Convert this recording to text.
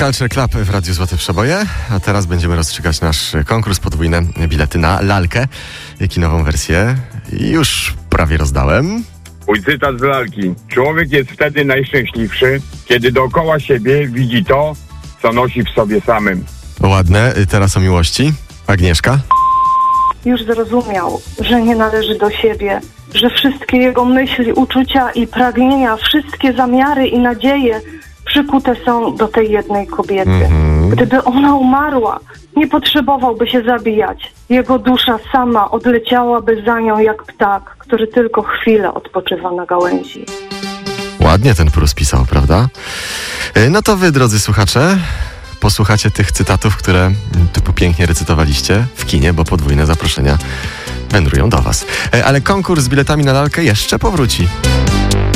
Culture Club w Radiu Złote Przeboje, a teraz będziemy rozstrzygać nasz konkurs, podwójne bilety na lalkę, kinową wersję. Już prawie rozdałem. Mój cytat z lalki. Człowiek jest wtedy najszczęśliwszy, kiedy dookoła siebie widzi to, co nosi w sobie samym. Ładne, teraz o miłości. Agnieszka. Już zrozumiał, że nie należy do siebie, że wszystkie jego myśli, uczucia i pragnienia, wszystkie zamiary i nadzieje przykute są do tej jednej kobiety. Gdyby ona umarła, nie potrzebowałby się zabijać. Jego dusza sama odleciałaby za nią jak ptak, który tylko chwilę odpoczywa na gałęzi. Ładnie ten Prus pisał, prawda? No to wy, drodzy słuchacze, posłuchacie tych cytatów, które tu pięknie recytowaliście w kinie, bo podwójne zaproszenia wędrują do was. Ale konkurs z biletami na lalkę jeszcze powróci.